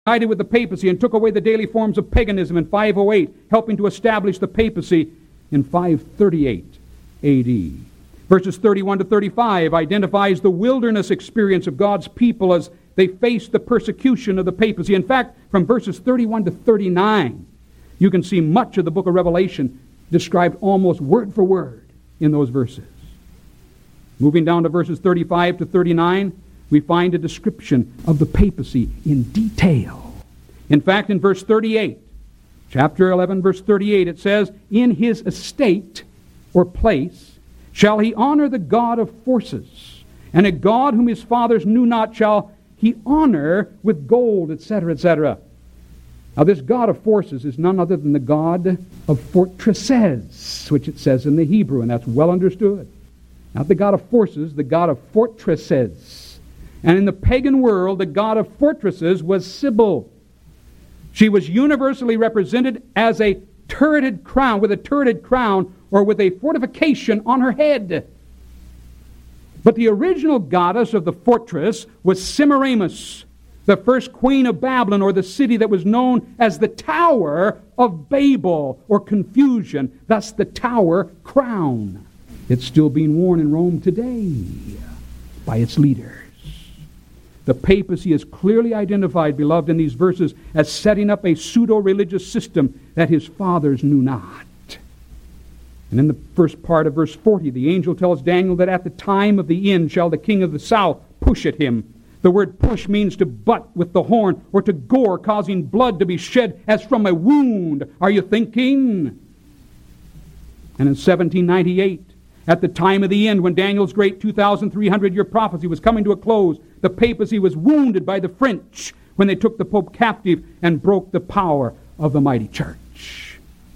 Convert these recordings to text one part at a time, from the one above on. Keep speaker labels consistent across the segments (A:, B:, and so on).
A: united with the papacy and took away the daily forms of paganism in 508, helping to establish the papacy in 538 A.D. Verses 31 to 35 identifies the wilderness experience of God's people as they faced the persecution of the papacy. In fact, from verses 31 to 39, you can see much of the book of Revelation described almost word for word in those verses. Moving down to verses 35 to 39, we find a description of the papacy in detail. In fact, in verse 38, chapter 11, verse 38, it says, "In his estate, or place, shall he honor the God of forces, and a God whom his fathers knew not shall he honor with gold," etc., etc. Now, this God of forces is none other than the God of fortresses, which it says in the Hebrew, and that's well understood. Not the God of forces, the God of fortresses. And in the pagan world, the god of fortresses was Sibyl. She was universally represented as a turreted crown, with a turreted crown, or with a fortification on her head. But the original goddess of the fortress was Semiramis, the first queen of Babylon, or the city that was known as the Tower of Babel, or confusion, thus the Tower Crown. It's still being worn in Rome today by its leaders. The papacy is clearly identified, beloved, in these verses as setting up a pseudo-religious system that his fathers knew not. And in the first part of verse 40, the angel tells Daniel that at the time of the end shall the king of the south push at him. The word push means to butt with the horn or to gore, causing blood to be shed as from a wound. Are you thinking? And in 1798, at the time of the end, when Daniel's great 2,300-year prophecy was coming to a close, the papacy was wounded by the French when they took the Pope captive and broke the power of the mighty church.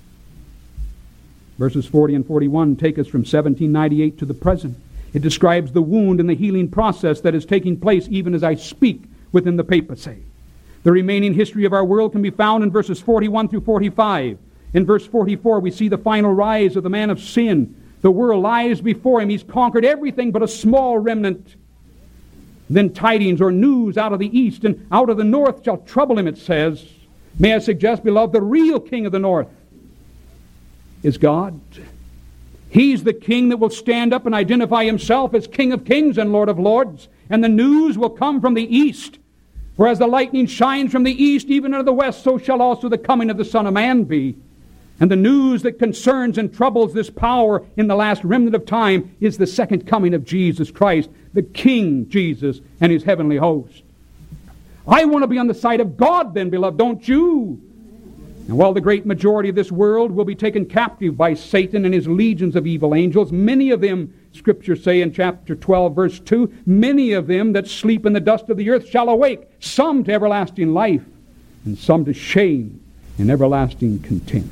A: Verses 40 and 41 take us from 1798 to the present. It describes the wound and the healing process that is taking place even as I speak within the papacy. The remaining history of our world can be found in verses 41 through 45. In verse 44, we see the final rise of the man of sin. The world lies before him. He's conquered everything but a small remnant. Then tidings or news out of the east and out of the north shall trouble him, it says. May I suggest, beloved, the real king of the north is God. He's the king that will stand up and identify himself as King of Kings and Lord of Lords. And the news will come from the east. For as the lightning shines from the east even unto the west, so shall also the coming of the Son of Man be. And the news that concerns and troubles this power in the last remnant of time is the second coming of Jesus Christ, the King Jesus and his heavenly host. I want to be on the side of God then, beloved, don't you? And while the great majority of this world will be taken captive by Satan and his legions of evil angels, many of them, Scripture say in chapter 12, verse 2, many of them that sleep in the dust of the earth shall awake, some to everlasting life, and some to shame and everlasting contempt.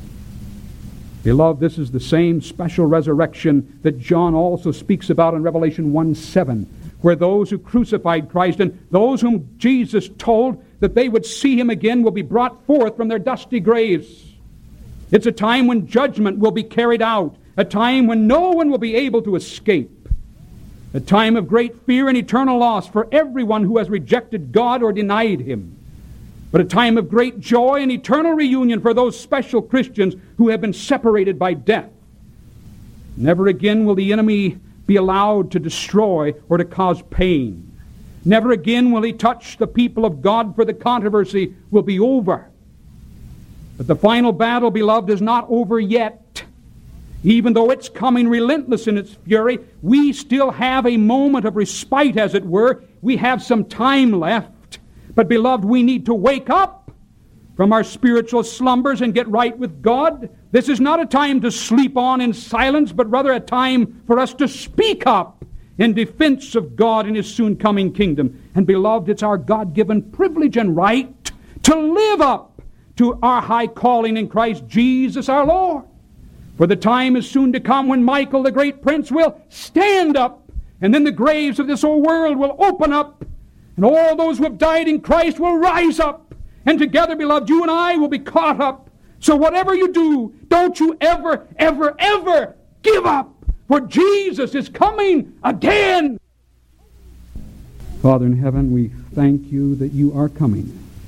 A: Beloved, this is the same special resurrection that John also speaks about in Revelation 1:7, where those who crucified Christ and those whom Jesus told that they would see him again will be brought forth from their dusty graves. It's a time when judgment will be carried out, a time when no one will be able to escape, a time of great fear and eternal loss for everyone who has rejected God or denied him. But a time of great joy and eternal reunion for those special Christians who have been separated by death. Never again will the enemy be allowed to destroy or to cause pain. Never again will he touch the people of God, for the controversy will be over. But the final battle, beloved, is not over yet. Even though it's coming relentless in its fury, we still have a moment of respite, as it were. We have some time left. But, beloved, we need to wake up from our spiritual slumbers and get right with God. This is not a time to sleep on in silence, but rather a time for us to speak up in defense of God and his soon coming kingdom. And, beloved, it's our God-given privilege and right to live up to our high calling in Christ Jesus our Lord. For the time is soon to come when Michael, the great prince, will stand up, and then the graves of this old world will open up, and all those who have died in Christ will rise up. And together, beloved, you and I will be caught up. So whatever you do, don't you ever, ever, ever give up. For Jesus is coming again. Father in heaven, we thank you that you are coming.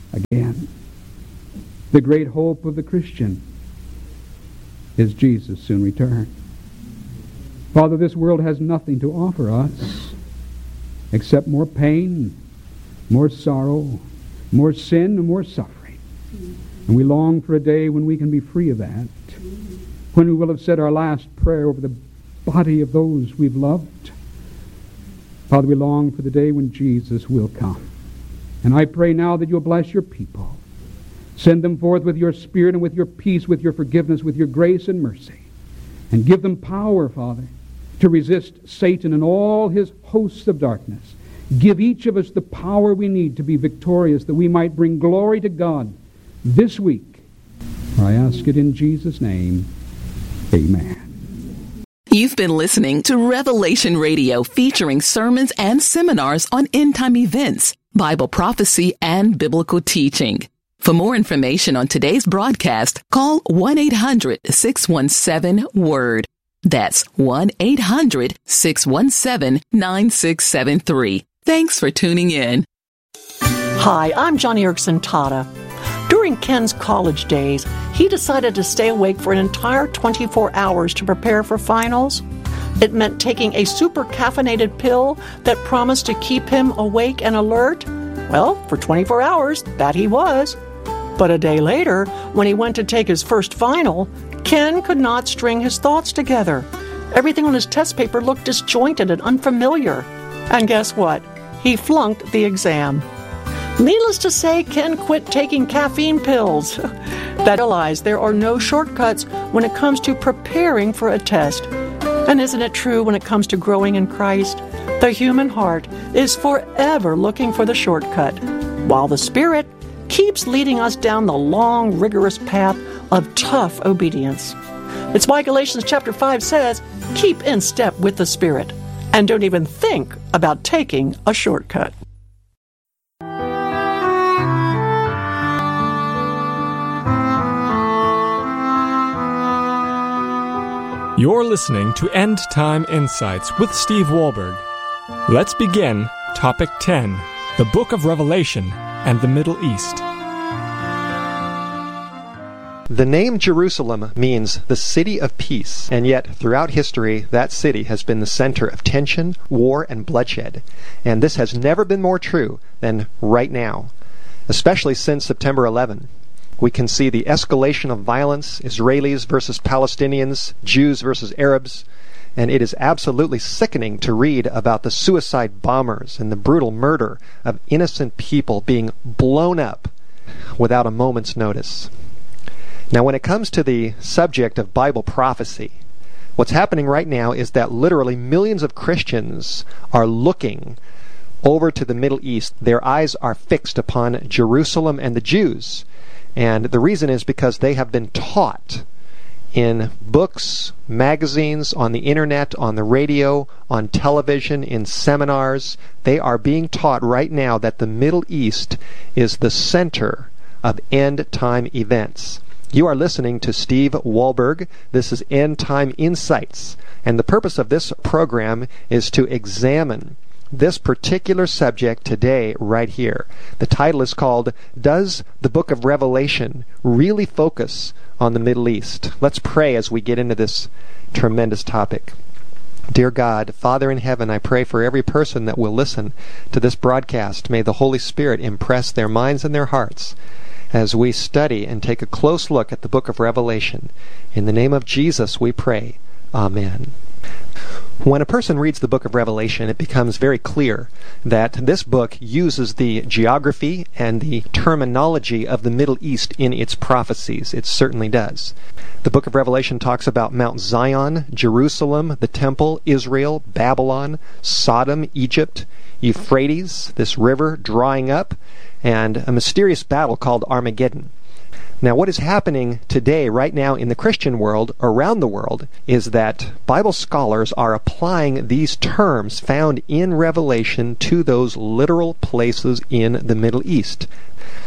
A: again. The great hope of the Christian is Jesus' soon return. Father, this world has nothing to offer us except more pain, more sorrow, more sin, and more suffering. And we long for a day when we can be free of that, when we will have said our last prayer over the body of those we've loved. Father, we long for the day when Jesus will come. And I pray now that you'll bless your people. Send them forth with your Spirit and with your peace, with your forgiveness, with your grace and mercy. And give them power, Father, to resist Satan and all his hosts of darkness. Give each of us the power we need to be victorious, that we might bring glory to God this week. For I ask it in Jesus' name. Amen.
B: You've been listening to Revelation Radio, featuring sermons and seminars on end-time events, Bible prophecy, and biblical teaching. For more information on today's broadcast, call 1-800-617-WORD. That's 1-800-617-9673. Thanks for tuning in.
C: Hi, I'm Johnny Erickson Tata. During Ken's college days, he decided to stay awake for an entire 24 hours to prepare for finals. It meant taking a super caffeinated pill that promised to keep him awake and alert. Well, for 24 hours, that he was. But a day later, when he went to take his first final, Ken could not string his thoughts together. Everything on his test paper looked disjointed and unfamiliar. And guess what? He flunked the exam. Needless to say, Ken quit taking caffeine pills. That realized there are no shortcuts when it comes to preparing for a test. And isn't it true when it comes to growing in Christ? The human heart is forever looking for the shortcut, while the Spirit keeps leading us down the long, rigorous path of tough obedience. It's why Galatians chapter 5 says, keep in step with the Spirit, and don't even think about taking a shortcut.
D: You're listening to End Time Insights with Steve Wohlberg. Let's begin Topic 10, the Book of Revelation and the Middle East.
E: The name Jerusalem means the city of peace, and yet throughout history that city has been the center of tension, war, and bloodshed. And this has never been more true than right now, especially since September 11. We can see the escalation of violence, Israelis versus Palestinians, Jews versus Arabs, and it is absolutely sickening to read about the suicide bombers and the brutal murder of innocent people being blown up without a moment's notice. Now, when it comes to the subject of Bible prophecy, what's happening right now is that literally millions of Christians are looking over to the Middle East. Their eyes are fixed upon Jerusalem and the Jews. And the reason is because they have been taught in books, magazines, on the internet, on the radio, on television, in seminars. They are being taught right now that the Middle East is the center of end-time events. You are listening to Steve Wohlberg. This is End Time Insights. And the purpose of this program is to examine this particular subject today right here. The title is called, Does the Book of Revelation Really Focus on the Middle East? Let's pray as we get into this tremendous topic. Dear God, Father in heaven, I pray for every person that will listen to this broadcast. May the Holy Spirit impress their minds and their hearts as we study and take a close look at the book of Revelation. In the name of Jesus we pray. Amen. When a person reads the book of Revelation, it becomes very clear that this book uses the geography and the terminology of the Middle East in its prophecies. It certainly does. The book of Revelation talks about Mount Zion, Jerusalem, the temple, Israel, Babylon, Sodom, Egypt, Euphrates, this river drying up, and a mysterious battle called Armageddon. Now, what is happening today, right now, in the Christian world, around the world, is that Bible scholars are applying these terms found in Revelation to those literal places in the Middle East.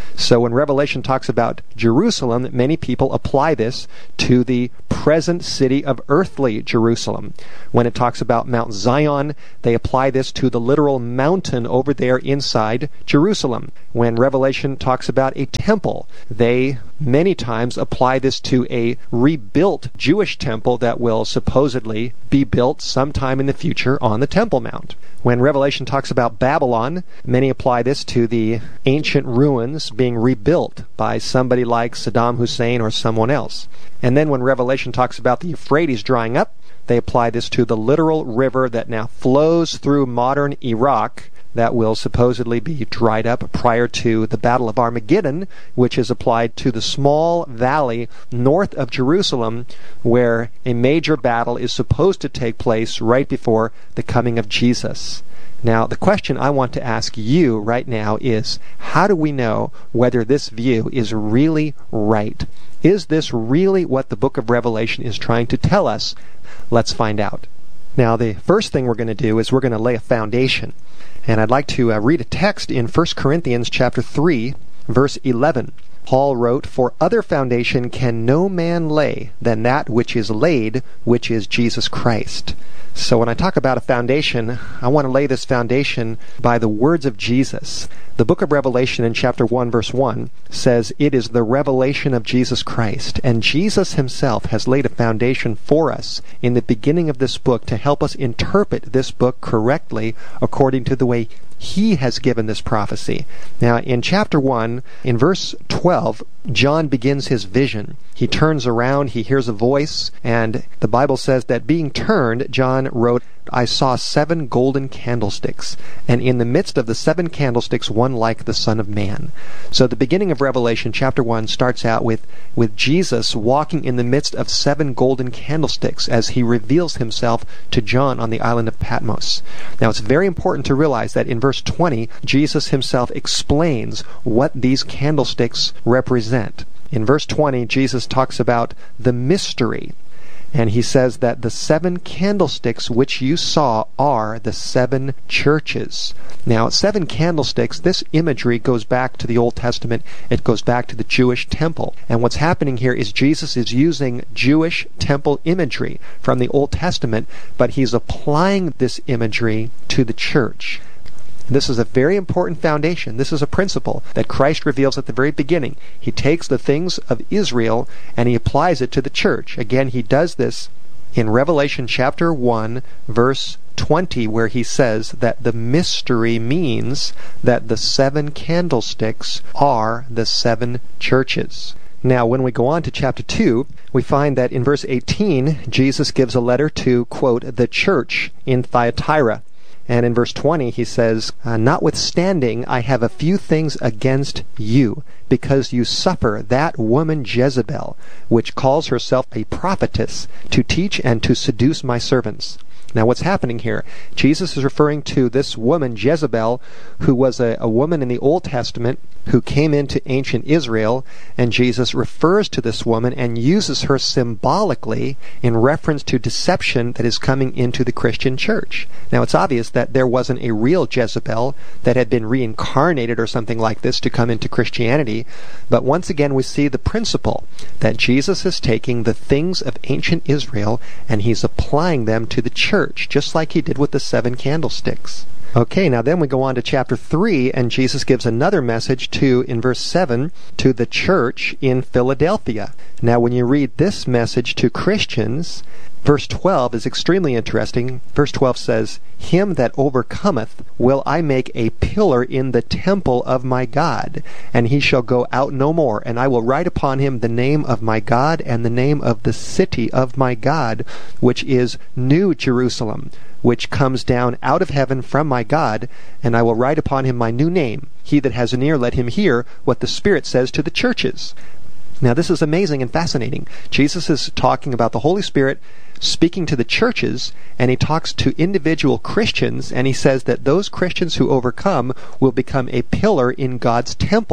E: So when Revelation talks about Jerusalem, many people apply this to the present city of earthly Jerusalem. When it talks about Mount Zion, they apply this to the literal mountain over there inside Jerusalem. When Revelation talks about a temple, they many times apply this to a rebuilt Jewish temple that will supposedly be built sometime in the future on the Temple Mount. When Revelation talks about Babylon, many apply this to the ancient ruins being rebuilt by somebody like Saddam Hussein or someone else. And then when Revelation talks about the Euphrates drying up, they apply this to the literal river that now flows through modern Iraq that will supposedly be dried up prior to the Battle of Armageddon, which is applied to the small valley north of Jerusalem where a major battle is supposed to take place right before the coming of Jesus. Now, the question I want to ask you right now is, how do we know whether this view is really right? Is this really what the book of Revelation is trying to tell us? Let's find out. Now, the first thing we're going to do is we're going to lay a foundation. And I'd like to read a text in 1 Corinthians chapter 3, verse 11. Paul wrote, "For other foundation can no man lay than that which is laid, which is Jesus Christ." So when I talk about a foundation, I want to lay this foundation by the words of Jesus. The book of Revelation in chapter 1, verse 1 says, "It is the revelation of Jesus Christ." And Jesus himself has laid a foundation for us in the beginning of this book to help us interpret this book correctly according to the way he has given this prophecy. Now, in chapter 1, in verse 12, John begins his vision. He turns around, he hears a voice, and the Bible says that being turned, John wrote, "I saw 7 golden candlesticks, and in the midst of the 7 candlesticks one like the Son of Man." So the beginning of Revelation chapter 1 starts out with Jesus walking in the midst of 7 golden candlesticks as he reveals himself to John on the island of Patmos. Now, it's very important to realize that in verse 20, Jesus himself explains what these candlesticks represent. In verse 20, Jesus talks about the mystery. And he says that the 7 candlesticks which you saw are the 7 churches. Now, 7 candlesticks, this imagery goes back to the Old Testament. It goes back to the Jewish temple. And what's happening here is Jesus is using Jewish temple imagery from the Old Testament, but he's applying this imagery to the church. This is a very important foundation. This is a principle that Christ reveals at the very beginning. He takes the things of Israel and he applies it to the church. Again, he does this in Revelation chapter 1, verse 20, where he says that the mystery means that the 7 candlesticks are the 7 churches. Now, when we go on to chapter 2, we find that in verse 18, Jesus gives a letter to, quote, the church in Thyatira. And in verse 20 he says, "Notwithstanding, I have a few things against you, because you suffer that woman Jezebel, which calls herself a prophetess, to teach and to seduce my servants." Now, what's happening here? Jesus is referring to this woman Jezebel, who was a woman in the Old Testament who came into ancient Israel, and Jesus refers to this woman and uses her symbolically in reference to deception that is coming into the Christian church. Now, it's obvious that there wasn't a real Jezebel that had been reincarnated or something like this to come into Christianity, but once again we see the principle that Jesus is taking the things of ancient Israel and he's applying them to the church, just like he did with the 7 candlesticks. Okay, now then we go on to chapter 3, and Jesus gives another message in verse 7, to the church in Philadelphia. Now, when you read this message to Christians, verse 12 is extremely interesting. Verse 12 says, "Him that overcometh will I make a pillar in the temple of my God, and he shall go out no more. And I will write upon him the name of my God and the name of the city of my God, which is New Jerusalem, which comes down out of heaven from my God, and I will write upon him my new name. He that has an ear, let him hear what the Spirit says to the churches." Now, this is amazing and fascinating. Jesus is talking about the Holy Spirit speaking to the churches, and he talks to individual Christians, and he says that those Christians who overcome will become a pillar in God's temple.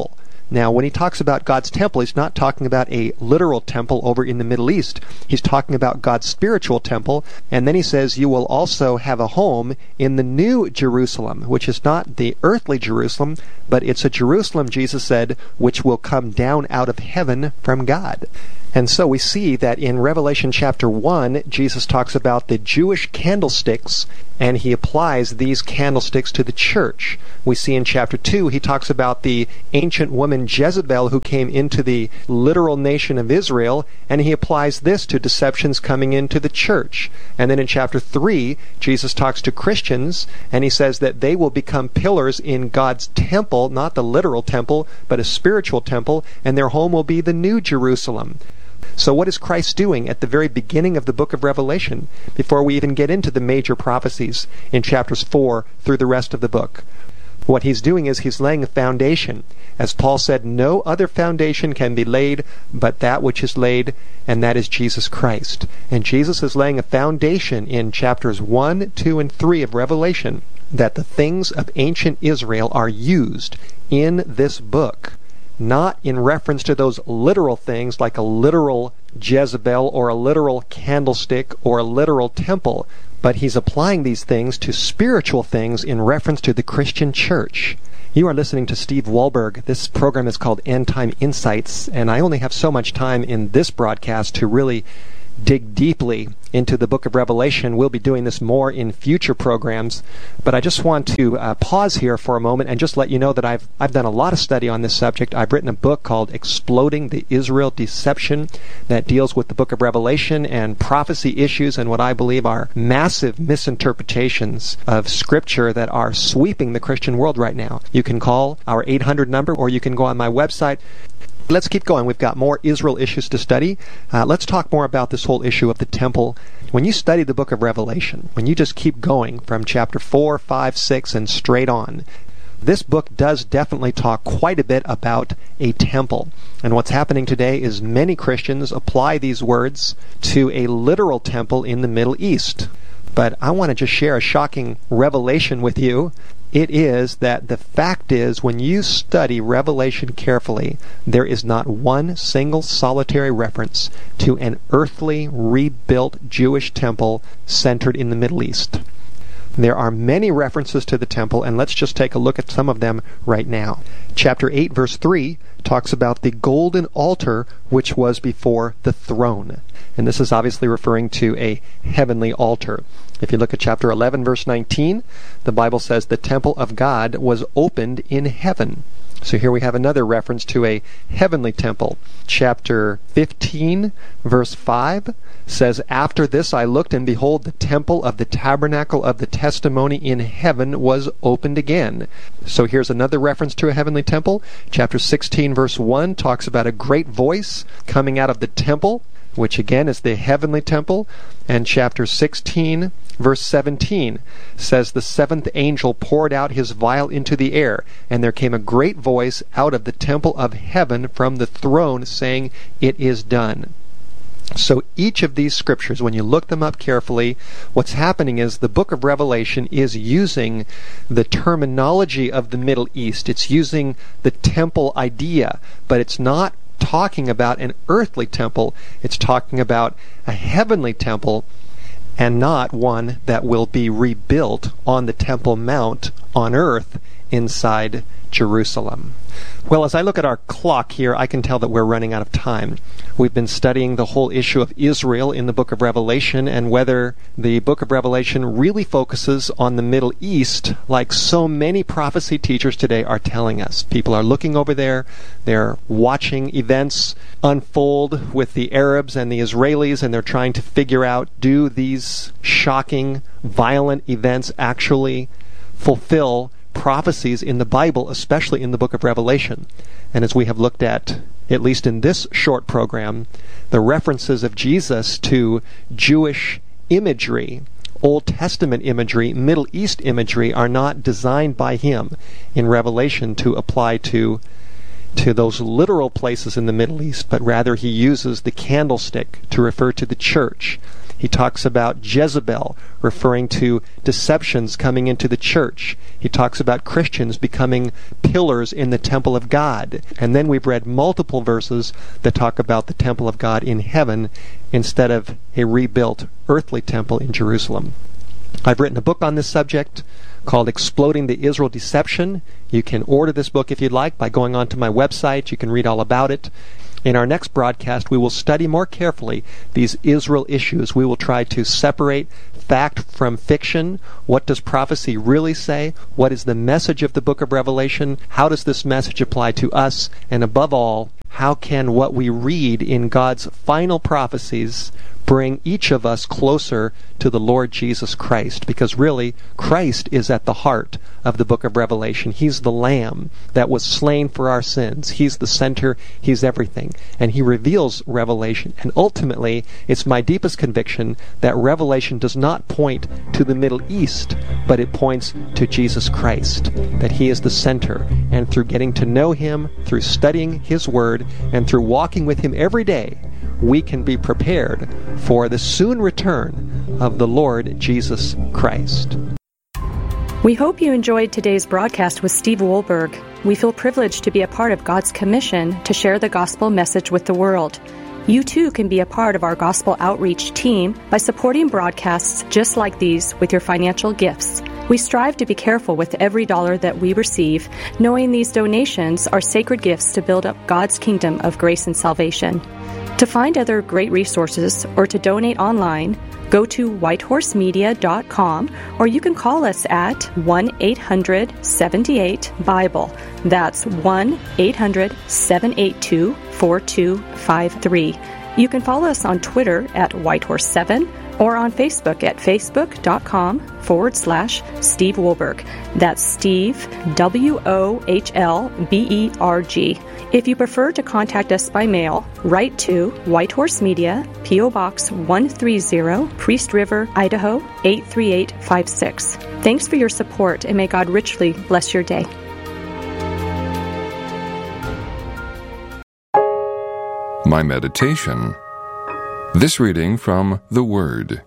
E: Now, when he talks about God's temple, he's not talking about a literal temple over in the Middle East. He's talking about God's spiritual temple. And then he says, you will also have a home in the new Jerusalem, which is not the earthly Jerusalem, but it's a Jerusalem, Jesus said, which will come down out of heaven from God. And so we see that in Revelation chapter 1, Jesus talks about the Jewish candlesticks, and he applies these candlesticks to the church. We see in chapter 2, he talks about the ancient woman Jezebel who came into the literal nation of Israel, and he applies this to deceptions coming into the church. And then in chapter 3, Jesus talks to Christians, and he says that they will become pillars in God's temple, not the literal temple, but a spiritual temple, and their home will be the new Jerusalem. So what is Christ doing at the very beginning of the book of Revelation, before we even get into the major prophecies in chapters 4 through the rest of the book? What he's doing is he's laying a foundation. As Paul said, no other foundation can be laid but that which is laid, and that is Jesus Christ. And Jesus is laying a foundation in chapters 1, 2, and 3 of Revelation that the things of ancient Israel are used in this book. Not in reference to those literal things like a literal Jezebel or a literal candlestick or a literal temple, but he's applying these things to spiritual things in reference to the Christian church. You are listening to Steve Wohlberg. This program is called End Time Insights, and I only have so much time in this broadcast to really dig deeply into the book of Revelation. We'll be doing this more in future programs, but I just want to pause here for a moment and just let you know that I've done a lot of study on this subject. I've written a book called Exploding the Israel Deception that deals with the book of Revelation and prophecy issues and what I believe are massive misinterpretations of Scripture that are sweeping the Christian world right now. You can call our 800 number, or you can go on my website. Let's keep going. We've got more Israel issues to study. Let's talk more about this whole issue of the temple. When you study the book of Revelation, when you just keep going from chapter 4, 5, 6, and straight on, this book does definitely talk quite a bit about a temple. And what's happening today is many Christians apply these words to a literal temple in the Middle East. But I want to just share a shocking revelation with you. It is that the fact is, when you study Revelation carefully, there is not one single solitary reference to an earthly, rebuilt Jewish temple centered in the Middle East. There are many references to the temple, and let's just take a look at some of them right now. Chapter 8, verse 3 talks about the golden altar which was before the throne. And this is obviously referring to a heavenly altar. If you look at chapter 11, verse 19, the Bible says the temple of God was opened in heaven. So here we have another reference to a heavenly temple. Chapter 15, verse 5 says, After this I looked, and behold, the temple of the tabernacle of the testimony in heaven was opened again. So here's another reference to a heavenly temple. Chapter 16, verse 1 talks about a great voice coming out of the temple, which again is the heavenly temple. And chapter 16, verse 17 says, The seventh angel poured out his vial into the air, and there came a great voice out of the temple of heaven from the throne, saying, It is done. So each of these scriptures, when you look them up carefully, what's happening is the book of Revelation is using the terminology of the Middle East. It's using the temple idea, but it's not talking about an earthly temple. It's talking about a heavenly temple, and not one that will be rebuilt on the Temple Mount on earth inside Jerusalem. Well, as I look at our clock here, I can tell that we're running out of time. We've been studying the whole issue of Israel in the book of Revelation, and whether the book of Revelation really focuses on the Middle East like so many prophecy teachers today are telling us. People are looking over there, they're watching events unfold with the Arabs and the Israelis, and they're trying to figure out, do these shocking, violent events actually fulfill prophecies in the Bible, especially in the book of Revelation? And as we have looked at least in this short program, the references of Jesus to Jewish imagery, Old Testament imagery, Middle East imagery, are not designed by him in Revelation to apply to to those literal places in the Middle East, but rather he uses the candlestick to refer to the church. He talks about Jezebel, referring to deceptions coming into the church. He talks about Christians becoming pillars in the temple of God. And then we've read multiple verses that talk about the temple of God in heaven instead of a rebuilt earthly temple in Jerusalem. I've written a book on this subject called Exploding the Israel Deception. You can order this book if you'd like by going onto my website. You can read all about it. In our next broadcast, we will study more carefully these Israel issues. We will try to separate fact from fiction. What does prophecy really say? What is the message of the book of Revelation? How does this message apply to us? And above all, how can what we read in God's final prophecies bring each of us closer to the Lord Jesus Christ? Because really, Christ is at the heart of the book of Revelation. He's the Lamb that was slain for our sins. He's the center. He's everything. And He reveals Revelation. And ultimately, it's my deepest conviction that Revelation does not point to the Middle East, but it points to Jesus Christ, that He is the center. And through getting to know Him, through studying His Word, and through walking with Him every day, we can be prepared for the soon return of the Lord Jesus Christ.
F: We hope you enjoyed today's broadcast with Steve Wohlberg. We feel privileged to be a part of God's commission to share the gospel message with the world. You too can be a part of our gospel outreach team by supporting broadcasts just like these with your financial gifts. We strive to be careful with every dollar that we receive, knowing these donations are sacred gifts to build up God's kingdom of grace and salvation. To find other great resources or to donate online, go to whitehorsemedia.com, or you can call us at 1-800-78-BIBLE. That's 1-800-782-4253. You can follow us on Twitter at Whitehorse7 or on Facebook at facebook.com/Steve Wohlberg. That's Steve, WOHLBERG. If you prefer to contact us by mail, write to White Horse Media, P.O. Box 130, Priest River, Idaho 83856. Thanks for your support, and may God richly bless your day.
G: My meditation. This reading from The Word.